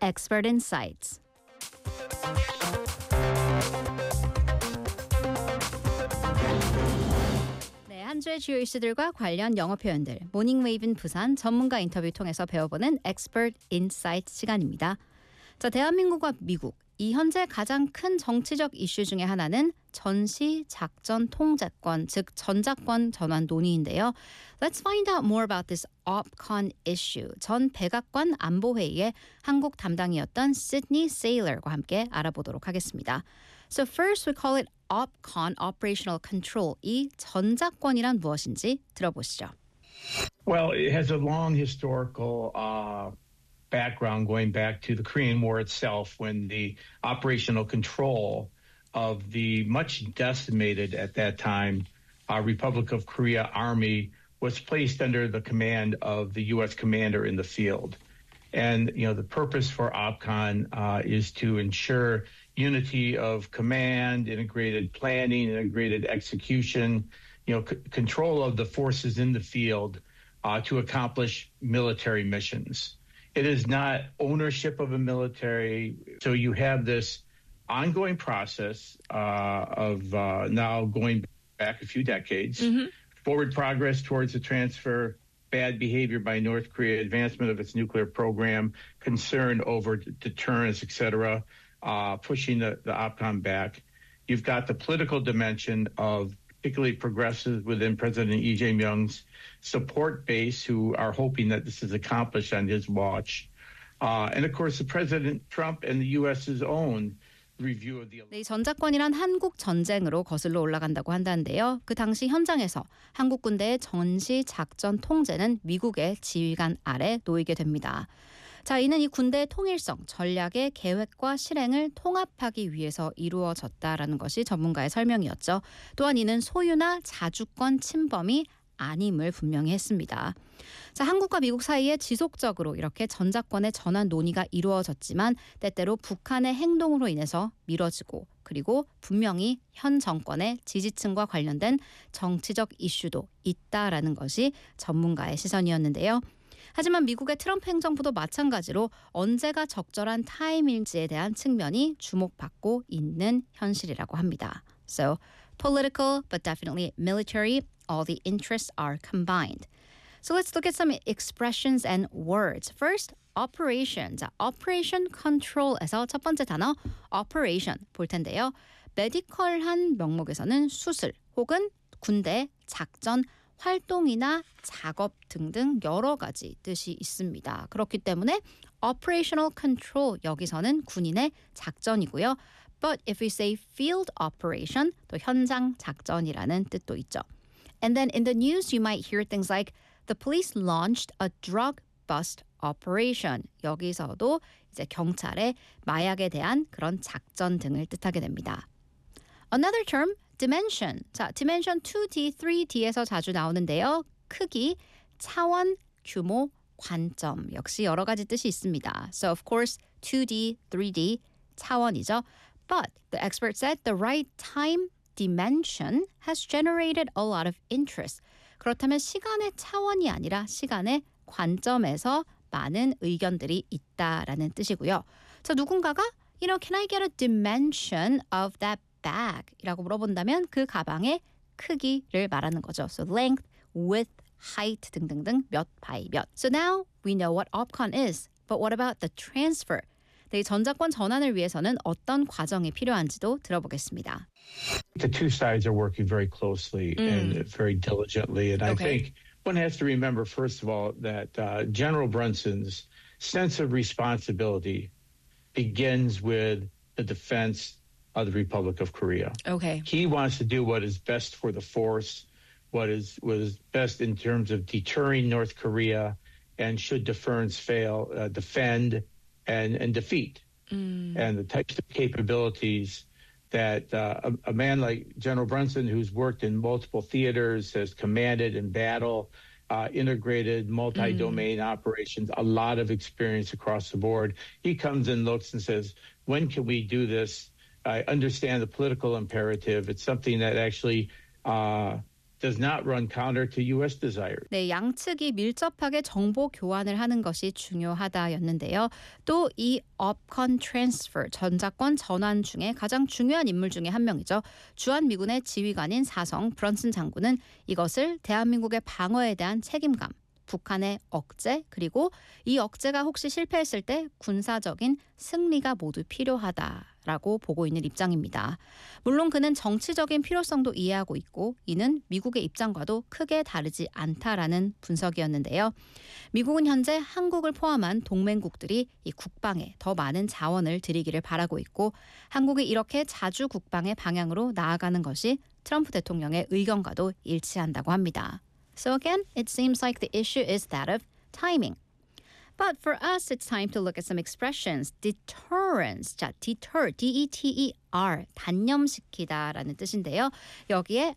Expert Insights. 네, 한 주의 주요 이슈들과 관련 영어 표현들 모닝 웨이븐 부산 전문가 인터뷰 통해서 배워보는 Expert Insights 시간입니다. 자, 대한민국과 미국, 이 현재 가장 큰 정치적 이슈 중에 하나는 전시 작전 통제권, 즉 전작권 전환 논의인데요. Let's find out more about this OPCON issue. 전 백악관 안보회의의 한국 담당이었던 시드니 세일러과 함께 알아보도록 하겠습니다. So first we call it OPCON, Operational Control. 이 전작권이란 무엇인지 들어보시죠. Well, it has a long historical background going back to the Korean War itself when the operational control of the much decimated at that time Republic of Korea Army was placed under the command of the U.S. commander in the field. And, you know, the purpose for OPCON is to ensure unity of command, integrated planning, integrated execution, you know, control of the forces in the field to accomplish military missions. It is not ownership of a military. So you have this ongoing process of now going back a few decades, forward progress towards the transfer, bad behavior by North Korea, advancement of its nuclear program, concern over deterrence, et cetera, pushing the OPCON back. You've got the political dimension of particularly progressives within President Lee Jae-myung's support base who are hoping that this is accomplished on his watch. And of course, the President Trump and the U.S.'s own review of the 네, 전작권이란 한국 전쟁으로 거슬러 올라간다고 한다는데요. 그 당시 현장에서 한국 군대의 전시 작전 통제는 미국의 지휘관 아래 놓이게 됩니다. 자, 이는 이 군대의 통일성, 전략의 계획과 실행을 통합하기 위해서 이루어졌다라는 것이 전문가의 설명이었죠. 또한 이는 소유나 자주권 침범이 아님을 분명히 했습니다. 자, 한국과 미국 사이에 지속적으로 이렇게 전작권의 전환 논의가 이루어졌지만 때때로 북한의 행동으로 인해서 미뤄지고 그리고 분명히 현 정권의 지지층과 관련된 정치적 이슈도 있다라는 것이 전문가의 시선이었는데요. 하지만 미국의 트럼프 행정부도 마찬가지로 언제가 적절한 타임일지에 대한 측면이 주목받고 있는 현실이라고 합니다. So, political but definitely military, all the interests are combined. So let's look at some expressions and words. First, operation. 자, operation control에서 첫 번째 단어 operation 볼 텐데요. 메디컬한 명목에서는 수술 혹은 군대, 작전, 활동이나 작업 등등 여러 가지 뜻이 있습니다. 그렇기 때문에 operational control 여기서는 군인의 작전이고요. But if we say field operation, 또 현장 작전이라는 뜻도 있죠. And then in the news you might hear things like the police launched a drug bust operation. 여기서도 이제 경찰의 마약에 대한 그런 작전 등을 뜻하게 됩니다. Another term, dimension. 자, dimension 2D, 3D에서 자주 나오는데요. 크기, 차원, 규모, 관점. 역시 여러 가지 뜻이 있습니다. So of course, 2D, 3D, 차원이죠. But the expert said the right time dimension has generated a lot of interest. 그렇다면 시간의 차원이 아니라 시간의 관점에서 많은 의견들이 있다라는 뜻이고요. 자, 누군가가 you know, can I get a dimension of that bag? 이라고 물어본다면 그 가방의 크기를 말하는 거죠. So length, width, height 등등등 몇 by 몇. So now we know what OPCON is. But what about the transfer? 네, 전작권 전환을 위해서는 어떤 과정이 필요한지도 들어보겠습니다. The two sides are working very closely and very diligently. And I think one has to remember, first of all, that General Brunson's sense of responsibility begins with the defense of the Republic of Korea. Okay. He wants to do what is best for the force, what is best in terms of deterring North Korea, and should deterrence fail, defend and defeat. And the types of capabilities that a man like General Brunson, who's worked in multiple theaters, has commanded in battle, integrated multi-domain operations, a lot of experience across the board. He comes and looks and says, when can we do this? I understand the political imperative. It's something that actually does not run counter to U.S. desires. 네, 양측이 밀접하게 정보 교환을 하는 것이 중요하다였는데요. 또 이 업컨 트랜스퍼, 전자권 전환 중에 가장 중요한 인물 중에 한 명이죠. 주한 미군의 지휘관인 사성 브런슨 장군은 이것을 대한민국의 방어에 대한 책임감, 북한의 억제, 그리고 이 억제가 혹시 실패했을 때 군사적인 승리가 모두 필요하다라고 보고 있는 입장입니다. 물론 그는 정치적인 필요성도 이해하고 있고 이는 미국의 입장과도 크게 다르지 않다라는 분석이었는데요. 미국은 현재 한국을 포함한 동맹국들이 이 국방에 더 많은 자원을 들이기를 바라고 있고 한국이 이렇게 자주 국방의 방향으로 나아가는 것이 트럼프 대통령의 의견과도 일치한다고 합니다. So again, it seems like the issue is that of timing. But for us, it's time to look at some expressions. Deterrence. 자, deter, D-E-T-E-R, 단념시키다라는 뜻인데요. 여기에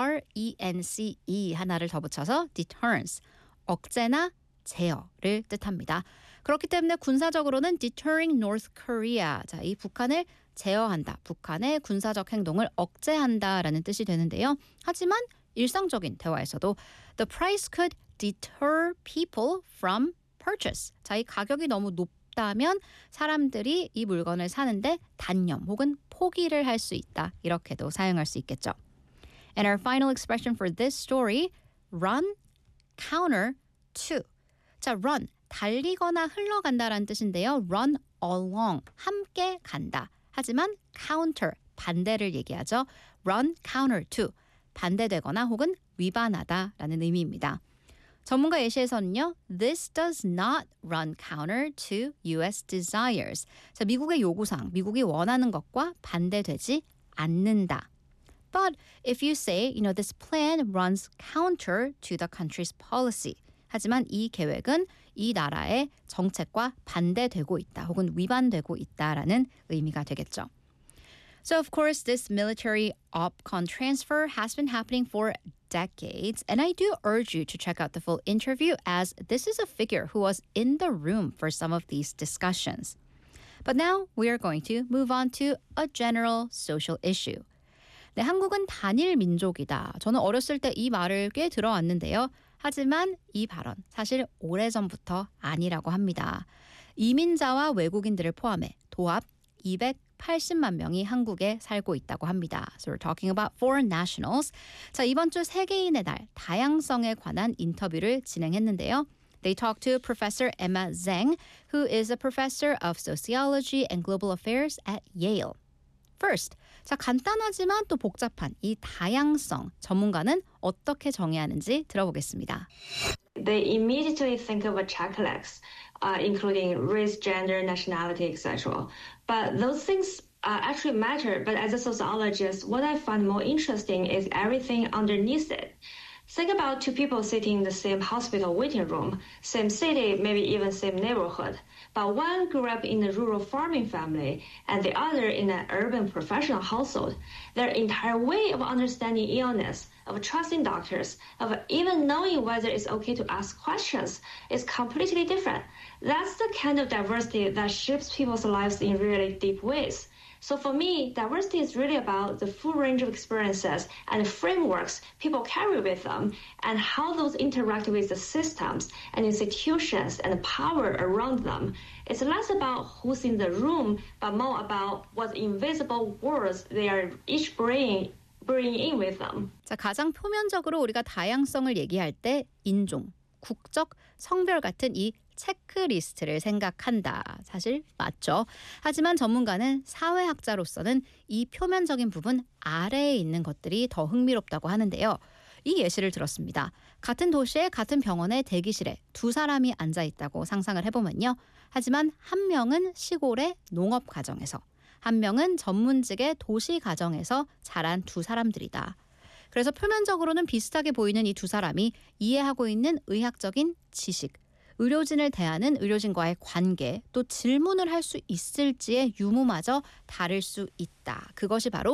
R-E-N-C-E 하나를 더 붙여서 deterrence, 억제나 제어를 뜻합니다. 그렇기 때문에 군사적으로는 deterring North Korea. 자, 이 북한을 제어한다, 북한의 군사적 행동을 억제한다라는 뜻이 되는데요. 하지만 일상적인 대화에서도 the price could deter people from purchase. 자, 이 가격이 너무 높다면 사람들이 이 물건을 사는데 단념 혹은 포기를 할 수 있다. 이렇게도 사용할 수 있겠죠. And our final expression for this story, run counter to. 자, run, 달리거나 흘러간다라는 뜻인데요. run along, 함께 간다. 하지만 counter, 반대를 얘기하죠. run counter to. 반대되거나 혹은 위반하다라는 의미입니다. 전문가 예시에서는요. This does not run counter to U.S. desires. 자, 미국의 요구사항, 미국이 원하는 것과 반대되지 않는다. But if you say, this plan runs counter to the country's policy. 하지만 이 계획은 이 나라의 정책과 반대되고 있다 혹은 위반되고 있다라는 의미가 되겠죠. So, of course, this military opcon transfer has been happening for decades, and I do urge you to check out the full interview as this is a figure who was in the room for some of these discussions. But now we are going to move on to a general social issue. 네, 한국은 단일 민족이다. 저는 어렸을 때 이 말을 꽤 들어왔는데요. 하지만 이 발언 사실 오래전부터 아니라고 합니다. 이민자와 외국인들을 포함해 도합 280만 명이 한국에 살고 있다고 합니다. So we're talking about foreign nationals. 자, 이번 주 세계인의 날 다양성에 관한 인터뷰를 진행했는데요. They talked to Professor Emma Zheng, who is a professor of sociology and global affairs at Yale. First, 자, 간단하지만 또 복잡한 이 다양성 전문가는 어떻게 정의하는지 들어보겠습니다. They immediately think of a checklist, including race, gender, nationality, etc. But those things actually matter. But as a sociologist, what I find more interesting is everything underneath it. Think about two people sitting in the same hospital waiting room, same city, maybe even same neighborhood. But one grew up in a rural farming family and the other in an urban professional household. Their entire way of understanding illness, of trusting doctors, of even knowing whether it's okay to ask questions is completely different. That's the kind of diversity that shapes people's lives in really deep ways. So for me, diversity is really about the full range of experiences and frameworks people carry with them and how those interact with the systems and institutions and power around them. It's less about who's in the room, but more about what invisible words they are each bringing in with them. 자, 가장 표면적으로 우리가 다양성을 얘기할 때 인종, 국적, 성별 같은 이 체크리스트를 생각한다. 사실 맞죠. 하지만 전문가는 사회학자로서는 이 표면적인 부분 아래에 있는 것들이 더 흥미롭다고 하는데요. 이 예시를 들었습니다. 같은 도시의 같은 병원의 대기실에 두 사람이 앉아 있다고 상상을 해보면요. 하지만 한 명은 시골의 농업 가정에서, 한 명은 전문직의 도시 가정에서 자란 두 사람들이다. 그래서 표면적으로는 비슷하게 보이는 이 두 사람이 이해하고 있는 의학적인 지식, 의료진을 대하는 의료진과의 관계, 또 질문을 할 수 있을지의 유무마저 다를 수 있다. 그것이 바로